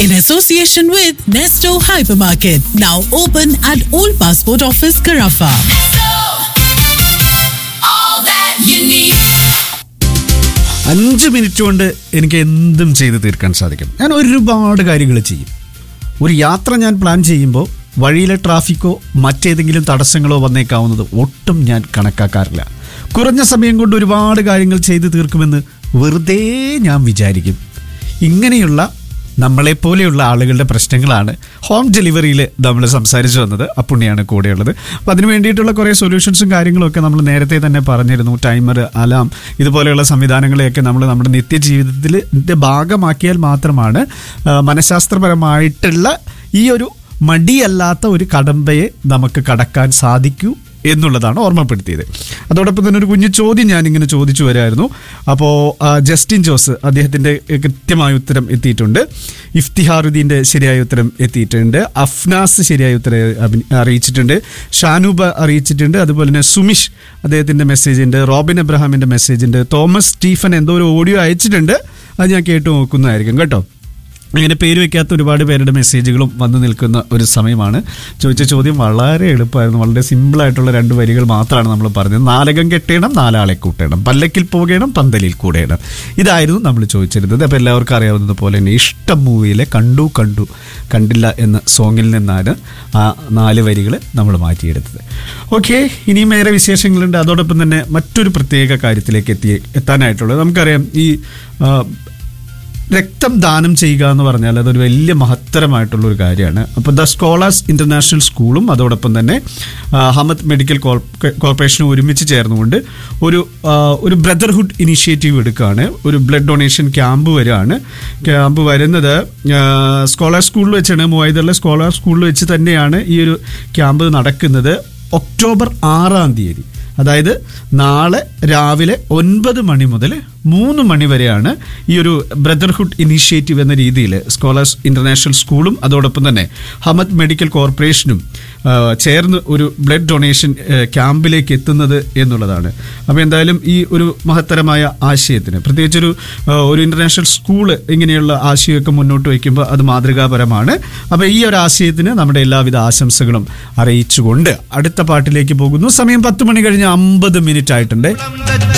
in association with Nesto Hypermarket, now open at Old Passport Office, Carafa. Nesto, all that you need. 5 minute കൊണ്ട് എനിക്ക് എന്തും ചെയ്ത് തീർക്കാൻ സാധിക്കും. ഞാൻ ഒരുപാട് കാര്യങ്ങൾ ചെയ്യും. ഒരു യാത്ര ഞാൻ പ്ലാൻ ചെയ്യുമ്പോൾ വഴിയിലെ ട്രാഫിക്കോ മറ്റേതെങ്കിലും തടസ്സങ്ങളോ വന്നേക്കാവുന്നത് ഒട്ടും ഞാൻ കണക്കാക്കാറില്ല. കുറഞ്ഞ സമയം കൊണ്ട് ഒരുപാട് കാര്യങ്ങൾ ചെയ്ത് തീർക്കുമെന്ന് വെറുതെ ഞാൻ വിചാരിക്കും. ഇങ്ങനെയുള്ള നമ്മളെപ്പോലെയുള്ള ആളുകളുടെ പ്രശ്നങ്ങളാണ് ഹോം ഡെലിവറിയിൽ നമ്മൾ സംസാരിച്ചു വന്നത്. അപ്പുണ്ണിയാണ് കൂടെയുള്ളത്. അപ്പം അതിന് വേണ്ടിയിട്ടുള്ള കുറേ സൊല്യൂഷൻസും കാര്യങ്ങളൊക്കെ നമ്മൾ നേരത്തെ തന്നെ പറഞ്ഞിരുന്നു. ടൈമർ, അലാം, ഇതുപോലെയുള്ള സംവിധാനങ്ങളെയൊക്കെ നമ്മൾ നമ്മുടെ നിത്യജീവിതത്തിൽ ഭാഗമാക്കിയാൽ മാത്രമാണ് മനഃശാസ്ത്രപരമായിട്ടുള്ള ഈ ഒരു മടിയല്ലാത്ത ഒരു കടമ്പയെ നമുക്ക് കടക്കാൻ സാധിക്കൂ എന്നുള്ളതാണ് ഓർമ്മപ്പെടുത്തിയത്. അതോടൊപ്പം തന്നെ ഒരു കുഞ്ഞു ചോദ്യം ഞാനിങ്ങനെ ചോദിച്ചു വരായിരുന്നു. അപ്പോൾ ജസ്റ്റിൻ ജോസ് അദ്ദേഹത്തിൻ്റെ കൃത്യമായ ഉത്തരം എത്തിയിട്ടുണ്ട്. ഇഫ്തിഹാറുദ്ദീൻ്റെ ശരിയായ ഉത്തരം എത്തിയിട്ടുണ്ട്. അഫ്നാസ് ശരിയായ ഉത്തരം അറിയിച്ചിട്ടുണ്ട്. ഷാനൂബ അറിയിച്ചിട്ടുണ്ട്. അതുപോലെ തന്നെ സുമിഷ് അദ്ദേഹത്തിൻ്റെ മെസ്സേജ് ഉണ്ട്. റോബിൻ എബ്രഹാമിൻ്റെ മെസ്സേജ് ഉണ്ട്. തോമസ് സ്റ്റീഫൻ എന്തോ ഒരു ഓഡിയോ അയച്ചിട്ടുണ്ട്. അത് ഞാൻ കേട്ടു നോക്കുന്നതായിരിക്കും കേട്ടോ. ഇങ്ങനെ പേര് വയ്ക്കാത്ത ഒരുപാട് പേരുടെ മെസ്സേജുകളും വന്നു നിൽക്കുന്ന ഒരു സമയമാണ്. ചോദിച്ച ചോദ്യം വളരെ എളുപ്പമായിരുന്നു. വളരെ സിമ്പിളായിട്ടുള്ള 2 വരികൾ മാത്രമാണ് നമ്മൾ പറഞ്ഞത്. 4 അകം കെട്ടേണം, 4 ആളെ കൂട്ടേണം, പല്ലക്കിൽ പോകണം, പന്തലിൽ കൂടേണം. ഇതായിരുന്നു നമ്മൾ ചോദിച്ചിരുന്നത്. അപ്പോൾ എല്ലാവർക്കും അറിയാവുന്നത് പോലെ തന്നെ ഇഷ്ടം മൂവിയിലെ കണ്ടു കണ്ടില്ല എന്ന സോങ്ങിൽ നിന്നാണ് ആ 4 വരികൾ നമ്മൾ മാറ്റിയെടുത്തത്. ഓക്കെ, ഇനിയും ഏറെ വിശേഷങ്ങളുണ്ട്. അതോടൊപ്പം തന്നെ മറ്റൊരു പ്രത്യേക കാര്യത്തിലേക്ക് എത്താനായിട്ടുള്ളത് നമുക്കറിയാം. ഈ രക്തം ദാനം ചെയ്യുക എന്ന് പറഞ്ഞാൽ അതൊരു വലിയ മഹത്തരമായിട്ടുള്ളൊരു കാര്യമാണ്. അപ്പോൾ ദ സ്കോളേഴ്സ് ഇൻ്റർനാഷണൽ സ്കൂളും അതോടൊപ്പം തന്നെ ഹമദ് മെഡിക്കൽ കോർപ്പറേഷനും ഒരുമിച്ച് ചേർന്നുകൊണ്ട് ഒരു ബ്രദർഹുഡ് ഇനീഷ്യേറ്റീവ് എടുക്കുകയാണ്. ഒരു ബ്ലഡ് ഡൊണേഷൻ ക്യാമ്പ് വരുന്നത് സ്കോളർ സ്കൂളിൽ വെച്ചാണ്. മൂവായിരത്തിലെ സ്കോളർ സ്കൂളിൽ വെച്ച് തന്നെയാണ് ഈ ഒരു ക്യാമ്പ് നടക്കുന്നത്. ഒക്ടോബർ 6-ാം തീയതി, അതായത് നാളെ രാവിലെ 9 മണി മുതൽ 3 മണി വരെയാണ് ഈ ഒരു ബ്രദർഹുഡ് ഇനീഷ്യേറ്റീവ് എന്ന രീതിയിൽ സ്കോളേഴ്സ് ഇൻ്റർനാഷണൽ സ്കൂളും അതോടൊപ്പം തന്നെ ഹമദ് മെഡിക്കൽ കോർപ്പറേഷനും ചേർന്ന് ഒരു ബ്ലഡ് ഡൊണേഷൻ ക്യാമ്പിലേക്ക് എത്തുന്നത് എന്നുള്ളതാണ്. അപ്പോൾ എന്തായാലും ഈ ഒരു മഹത്തരമായ ആശയത്തിന് പ്രത്യേകിച്ചൊരു ഇൻ്റർനാഷണൽ സ്കൂള് ഇങ്ങനെയുള്ള ആശയമൊക്കെ മുന്നോട്ട് വയ്ക്കുമ്പോൾ അത് മാതൃകാപരമാണ്. അപ്പോൾ ഈ ഒരു ആശയത്തിന് നമ്മുടെ എല്ലാവിധ ആശംസകളും അറിയിച്ചുകൊണ്ട് അടുത്ത പാട്ടിലേക്ക് പോകുന്നു. സമയം 10 മണി കഴിഞ്ഞ് 50 മിനിറ്റ് ആയിട്ടുണ്ട്.